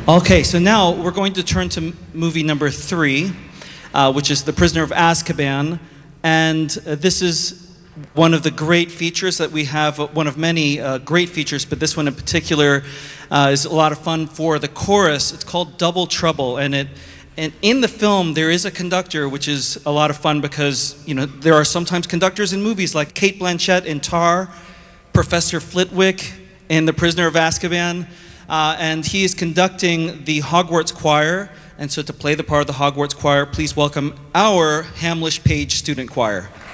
Okay, so now we're going to turn to movie number 3, which is The Prisoner of Azkaban. And this is one of the great features that we have, one of many great features, but this one in particular is a lot of fun for the chorus. It's called Double Trouble, and in the film there is a conductor, which is a lot of fun because, you know, there are sometimes conductors in movies like Cate Blanchett in Tar, Professor Flitwick in The Prisoner of Azkaban, and he is conducting the Hogwarts Choir. And so to play the part of the Hogwarts Choir, please welcome our Hamlish Page Student Choir.